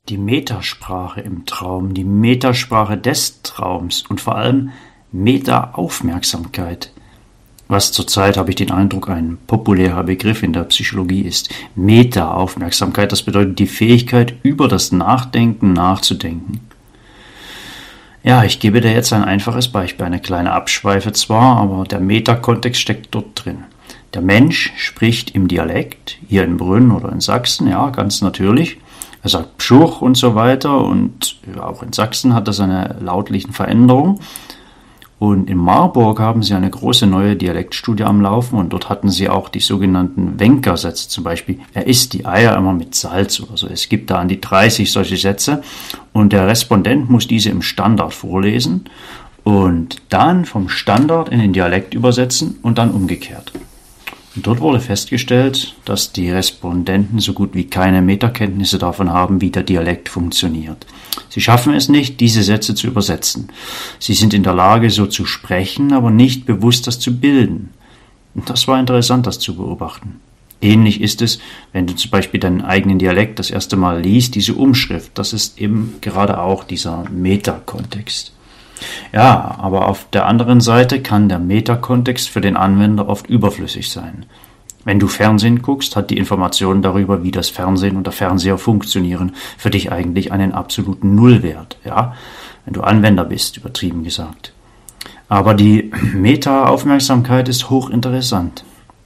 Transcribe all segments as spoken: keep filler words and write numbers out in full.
die Metasprache im Traum, die Metasprache des Traums und vor allem Meta-Aufmerksamkeit, was zurzeit, habe ich den Eindruck, ein populärer Begriff in der Psychologie ist. Meta-Aufmerksamkeit, das bedeutet die Fähigkeit, über das Nachdenken nachzudenken. Ja, ich gebe dir jetzt ein einfaches Beispiel, eine kleine Abschweife zwar, aber der Meta-Kontext steckt dort drin. Der Mensch spricht im Dialekt, hier in Brünn oder in Sachsen, ja, ganz natürlich. Er sagt Pschuch und so weiter und ja, auch in Sachsen hat das eine lautliche Veränderung. Und in Marburg haben sie eine große neue Dialektstudie am Laufen und dort hatten sie auch die sogenannten Wenker-Sätze, zum Beispiel, er isst die Eier immer mit Salz oder so. Es gibt da an die dreißig solche Sätze und der Respondent muss diese im Standard vorlesen und dann vom Standard in den Dialekt übersetzen und dann umgekehrt. Und dort wurde festgestellt, dass die Respondenten so gut wie keine Metakenntnisse davon haben, wie der Dialekt funktioniert. Sie schaffen es nicht, diese Sätze zu übersetzen. Sie sind in der Lage, so zu sprechen, aber nicht bewusst das zu bilden. Und das war interessant, das zu beobachten. Ähnlich ist es, wenn du zum Beispiel deinen eigenen Dialekt das erste Mal liest, diese Umschrift. Das ist eben gerade auch dieser Meta-Kontext. Ja, aber auf der anderen Seite kann der Metakontext für den Anwender oft überflüssig sein. Wenn du Fernsehen guckst, hat die Information darüber, wie das Fernsehen und der Fernseher funktionieren, für dich eigentlich einen absoluten Nullwert, ja? Wenn du Anwender bist, übertrieben gesagt. Aber die Meta-Aufmerksamkeit ist hochinteressant.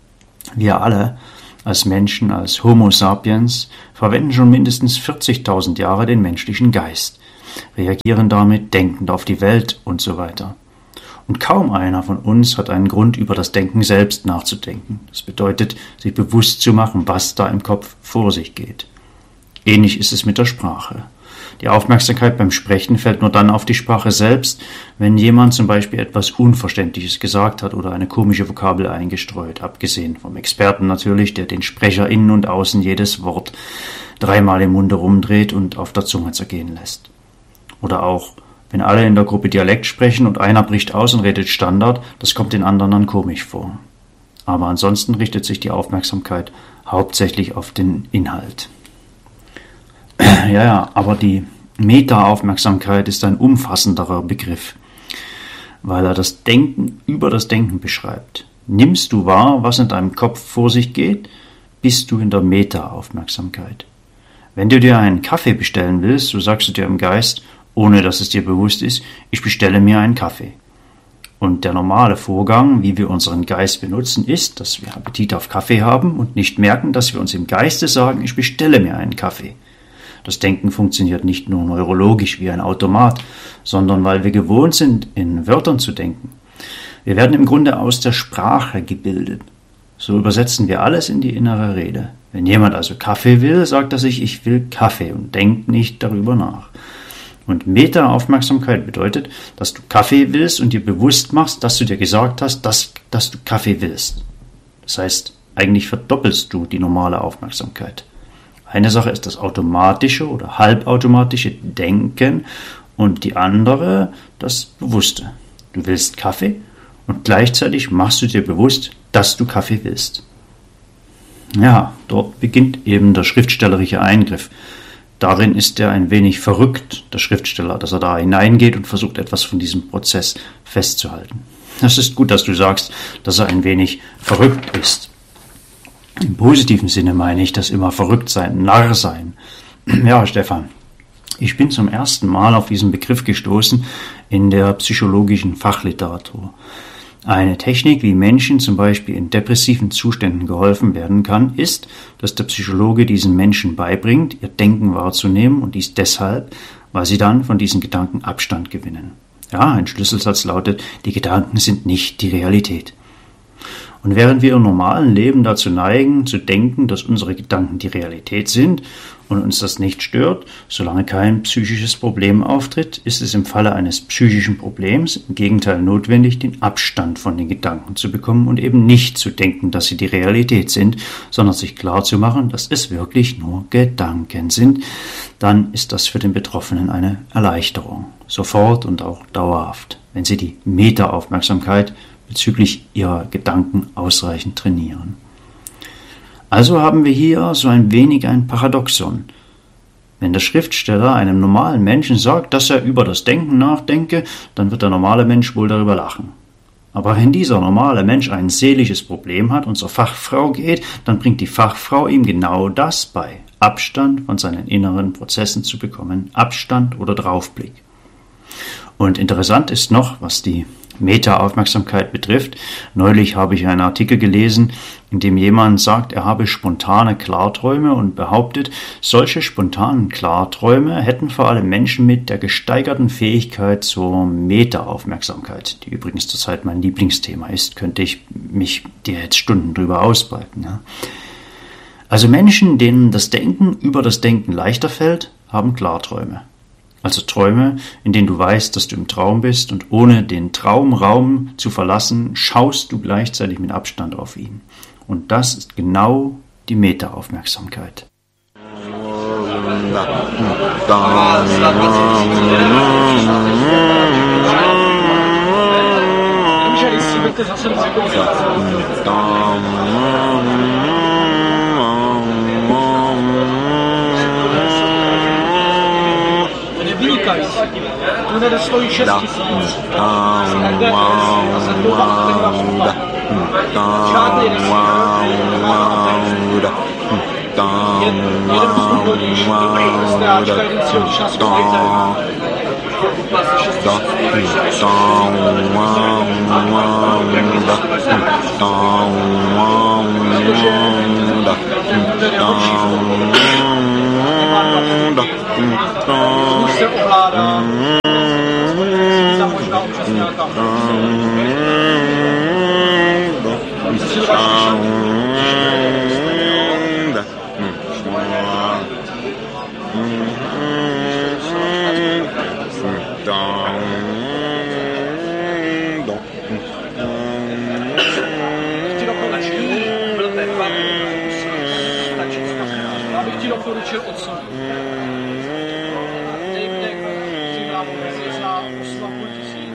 Wir alle als Menschen, als Homo sapiens, verwenden schon mindestens vierzigtausend Jahre den menschlichen Geist, reagieren damit denkend auf die Welt und so weiter. Und kaum einer von uns hat einen Grund, über das Denken selbst nachzudenken. Das bedeutet, sich bewusst zu machen, was da im Kopf vor sich geht. Ähnlich ist es mit der Sprache. Die Aufmerksamkeit beim Sprechen fällt nur dann auf die Sprache selbst, wenn jemand zum Beispiel etwas Unverständliches gesagt hat oder eine komische Vokabel eingestreut, abgesehen vom Experten natürlich, der den Sprecher innen und außen jedes Wort dreimal im Munde rumdreht und auf der Zunge zergehen lässt. Oder auch, wenn alle in der Gruppe Dialekt sprechen und einer bricht aus und redet Standard, das kommt den anderen dann komisch vor. Aber ansonsten richtet sich die Aufmerksamkeit hauptsächlich auf den Inhalt. Ja, ja, aber die Meta-Aufmerksamkeit ist ein umfassenderer Begriff, weil er das Denken über das Denken beschreibt. Nimmst du wahr, was in deinem Kopf vor sich geht, bist du in der Meta-Aufmerksamkeit. Wenn du dir einen Kaffee bestellen willst, so sagst du dir im Geist, ohne dass es dir bewusst ist, ich bestelle mir einen Kaffee. Und der normale Vorgang, wie wir unseren Geist benutzen, ist, dass wir Appetit auf Kaffee haben und nicht merken, dass wir uns im Geiste sagen, ich bestelle mir einen Kaffee. Das Denken funktioniert nicht nur neurologisch wie ein Automat, sondern weil wir gewohnt sind, in Wörtern zu denken. Wir werden im Grunde aus der Sprache gebildet. So übersetzen wir alles in die innere Rede. Wenn jemand also Kaffee will, sagt er sich, ich will Kaffee und denkt nicht darüber nach. Und Meta-Aufmerksamkeit bedeutet, dass du Kaffee willst und dir bewusst machst, dass du dir gesagt hast, dass, dass du Kaffee willst. Das heißt, eigentlich verdoppelst du die normale Aufmerksamkeit. Eine Sache ist das automatische oder halbautomatische Denken und die andere das Bewusste. Du willst Kaffee und gleichzeitig machst du dir bewusst, dass du Kaffee willst. Ja, dort beginnt eben der schriftstellerische Eingriff. Darin ist er ein wenig verrückt, der Schriftsteller, dass er da hineingeht und versucht, etwas von diesem Prozess festzuhalten. Es ist gut, dass du sagst, dass er ein wenig verrückt ist. Im positiven Sinne meine ich, dass immer verrückt sein, Narr sein. Ja, Stefan, ich bin zum ersten Mal auf diesen Begriff gestoßen in der psychologischen Fachliteratur. Eine Technik, wie Menschen zum Beispiel in depressiven Zuständen geholfen werden kann, ist, dass der Psychologe diesen Menschen beibringt, ihr Denken wahrzunehmen und dies deshalb, weil sie dann von diesen Gedanken Abstand gewinnen. Ja, ein Schlüsselsatz lautet, die Gedanken sind nicht die Realität. Und während wir im normalen Leben dazu neigen, zu denken, dass unsere Gedanken die Realität sind und uns das nicht stört, solange kein psychisches Problem auftritt, ist es im Falle eines psychischen Problems im Gegenteil notwendig, den Abstand von den Gedanken zu bekommen und eben nicht zu denken, dass sie die Realität sind, sondern sich klar zu machen, dass es wirklich nur Gedanken sind. Dann ist das für den Betroffenen eine Erleichterung, sofort und auch dauerhaft, wenn sie die Meta-Aufmerksamkeit bezüglich ihrer Gedanken ausreichend trainieren. Also haben wir hier so ein wenig ein Paradoxon. Wenn der Schriftsteller einem normalen Menschen sagt, dass er über das Denken nachdenke, dann wird der normale Mensch wohl darüber lachen. Aber wenn dieser normale Mensch ein seelisches Problem hat und zur Fachfrau geht, dann bringt die Fachfrau ihm genau das bei, Abstand von seinen inneren Prozessen zu bekommen, Abstand oder Draufblick. Und interessant ist noch, was die Meta-Aufmerksamkeit betrifft. Neulich habe ich einen Artikel gelesen, in dem jemand sagt, er habe spontane Klarträume und behauptet, solche spontanen Klarträume hätten vor allem Menschen mit der gesteigerten Fähigkeit zur Meta-Aufmerksamkeit, die übrigens zurzeit mein Lieblingsthema ist, könnte ich mich dir jetzt Stunden drüber ausbreiten. Ja. Also Menschen, denen das Denken über das Denken leichter fällt, haben Klarträume. Also Träume, in denen du weißt, dass du im Traum bist und ohne den Traumraum zu verlassen, schaust du gleichzeitig mit Abstand auf ihn. Und das ist genau die Meta-Aufmerksamkeit. Tu nedostojí šest tisíc. Žádný jeden zhodnotíš, stráčka, jeden si hodíš na zkoušejte. Už se ovládá. Za možná občas nějaká. Si to dáš abych ti doporučil odsun. Dejte si hrávu mezi za osm půl tisíc.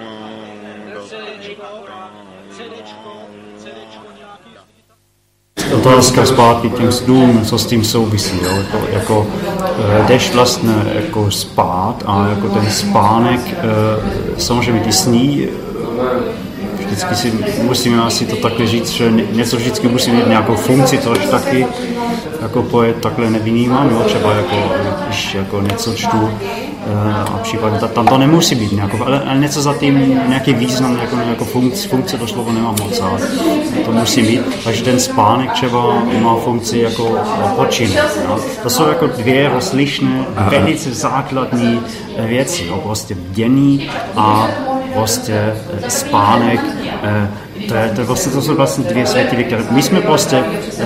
CDčko, CDčko, CDčko nějaký. Otázka zpátky k těm snům, co s tím souvisí. Jo? Jako, jako jdeš vlastně jako spát a jako ten spánek, samozřejmě ty sní, vždycky si musíme asi to takhle říct, že něco vždycky musí mít nějakou funkci, to až taky jako poet takhle nevnímám, jo? Třeba jako, když jako něco čtu a případně tam to nemusí být nějakou, ale, ale něco za tím, nějaký význam, jako, jako funkce, funkce to slovo nemám moc, ale to musí mít, takže ten spánek třeba má funkci jako odpočinek. Jo? To jsou jako dvě rozlišné, velice základní věci, jo? Prostě bdění a prostě spánek, to, je, to, je vlastně, to jsou vlastně dvě světy, které my jsme prostě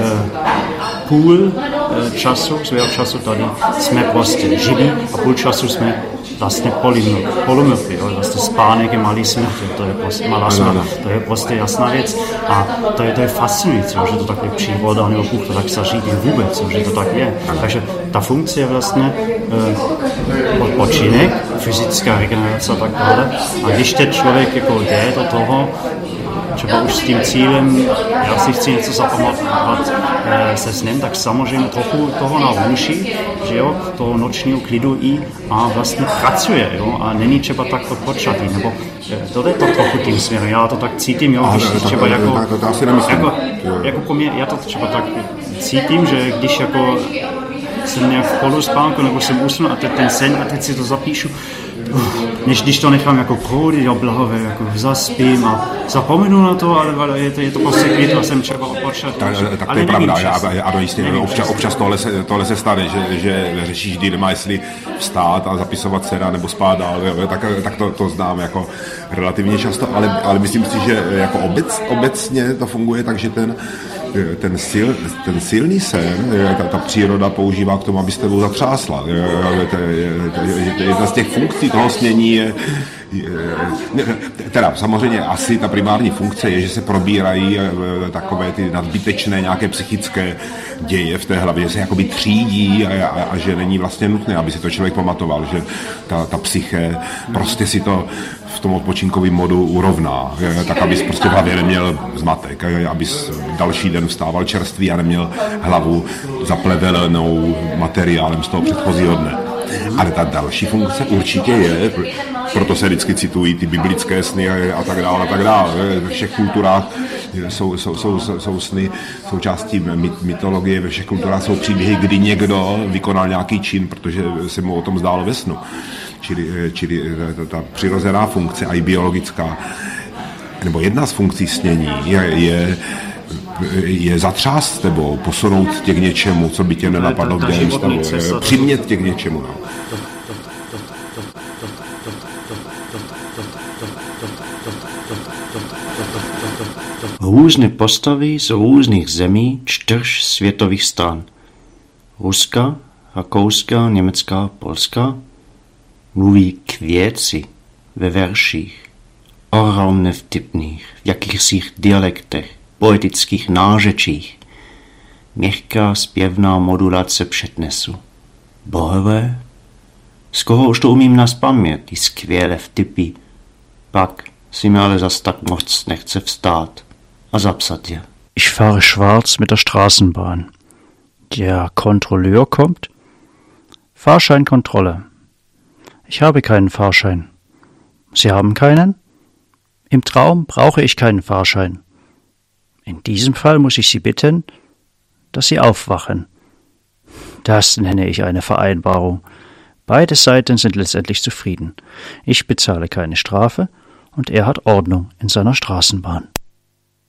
půl času, svého času tady jsme prostě živí a půl času jsme vlastně polomrtví, vlastně spánek je malý smrt, to je prostě malá smrt, to je prostě jasná věc a to je, to je fascinující, že to takhle příroda nebo Bůh to tak zařídí vůbec, že to tak je. Takže ta funkce je vlastně uh, odpočinek, fyzická regenerace a tak dále a když ten člověk jako jde do toho, třeba už s tím cílem, já si chci něco zapamatovat e, se snem, tak samozřejmě trochu toho naučí, že jo, toho nočního klidu i a vlastně pracuje, jo, a není třeba tak odpočatý, nebo e, to je to trochu tím směrem, já to tak cítím, jo, když to, třeba to, jako, to, to, to asi nemyslím. jako, jako po mě, já to třeba tak cítím, že když jako jsem nějak v poluspánku, nebo jsem usnul a teď ten sen a teď si to zapíšu, než když to nechám jako proudit do blahové, jako zaspím a zapomenu na to, ale je to, je to prostě klid a jsem třeba odpočat. Tak, tak to je pravda, ano, jistě, občas, občas tohle, se, tohle se stane, že, že řešíš dilema, jestli vstát a zapisovat se nebo spát dál, tak, tak to, to znám jako relativně často, ale, ale myslím si, že jako obec, obecně to funguje tak, že ten Ten, sil, ten silný sen, ta, ta příroda používá k tomu, aby s tebou zatřásla. Jedna z těch funkcí toho snění je, teda samozřejmě asi ta primární funkce je, že se probírají takové ty nadbytečné nějaké psychické děje v té hlavě, že se jakoby třídí a, a, a že není vlastně nutné, aby si to člověk pamatoval, že ta, ta psyché prostě si to v tom odpočinkovém modu urovná, tak abys prostě v hlavě neměl zmatek, abys další den vstával čerstvý a neměl hlavu zaplevelenou materiálem z toho předchozího dne. Ale ta další funkce určitě je, proto se vždycky citují ty biblické sny a tak dále, a tak dále. Ve všech kulturách jsou, jsou, jsou, jsou sny součástí mytologie, ve všech kulturách jsou příběhy, kdy někdo vykonal nějaký čin, protože se mu o tom zdálo ve snu. Čili, čili ta, ta přirozená funkce a i biologická, nebo jedna z funkcí snění je, je je zatřást tebou, posunout tě k něčemu, co by tě nenapadlo v denním stavu, přimět tě k něčemu. No. Různé postavy z různých zemí čtyř světových stran. Ruska, Rakouska, Německa, Polska mluví k věci ve verších, ohromně vtipných, v jakýchsi dialektech, poetických nářečích, měkká zpěvná modulace přednesu. Bohové, skoro už to umím nazpamět, ty skvělé vtipy, pak si mi ale zas tak moc nechce vstát a zapsat je. Ich fahre schwarz mit der Straßenbahn. Der Kontrolleur kommt. Fahrscheinkontrolle. Ich habe keinen Fahrschein. Sie haben keinen? Im Traum brauche ich keinen Fahrschein. In diesem Fall muss ich Sie bitten, dass Sie aufwachen. Das nenne ich eine Vereinbarung. Beide Seiten sind letztendlich zufrieden. Ich bezahle keine Strafe und er hat Ordnung in seiner Straßenbahn.